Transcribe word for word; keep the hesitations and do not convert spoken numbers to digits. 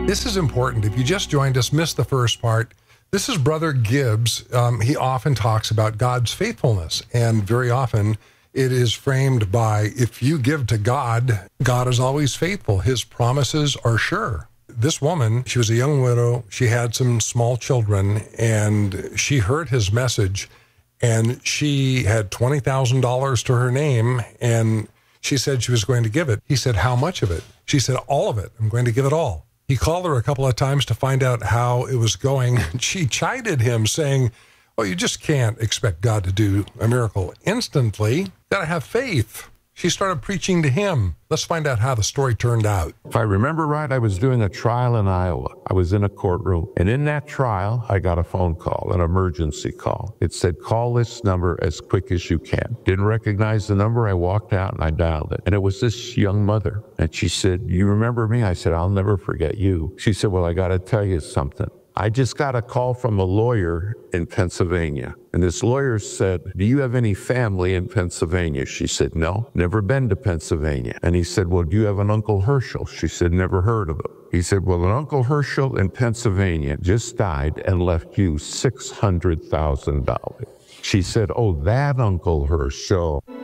This is important. If you just joined us, missed the first part, this is Brother Gibbs. Um, he often talks about God's faithfulness, and very often it is framed by, if you give to God, God is always faithful. His promises are sure. This woman, she was a young widow. She had some small children, and she heard his message, and she had twenty thousand dollars to her name, and she said she was going to give it. He said, how much of it? She said, all of it. I'm going to give it all. He called her a couple of times to find out how it was going. She chided him, saying, oh, you just can't expect God to do a miracle instantly. You got to have faith. She started preaching to him. Let's find out how the story turned out. If I remember right, I was doing a trial in Iowa. I was in a courtroom. And in that trial, I got a phone call, an emergency call. It said, call this number as quick as you can. Didn't recognize the number. I walked out and I dialed it. And it was this young mother. And she said, you remember me? I said, I'll never forget you. She said, well, I got to tell you something. I just got a call from a lawyer in Pennsylvania. And this lawyer said, do you have any family in Pennsylvania? She said, no, never been to Pennsylvania. And he said, well, do you have an Uncle Herschel? She said, never heard of him. He said, well, an Uncle Herschel in Pennsylvania just died and left you six hundred thousand dollars. She said, oh, that Uncle Herschel.